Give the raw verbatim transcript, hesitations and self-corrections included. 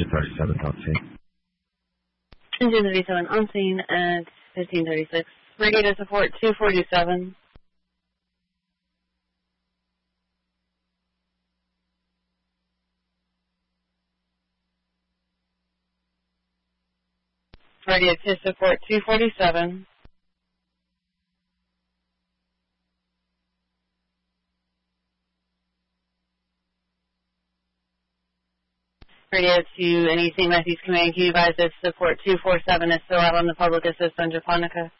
thirty-seventh on scene. Engine thirty-seven on scene at fifteen thirty-six. Radio to support two forty-seven. Radio to support two forty-seven. Radio to any Saint Matthews Command, can you advise that support two forty-seven is still out on the public assist on Japonica?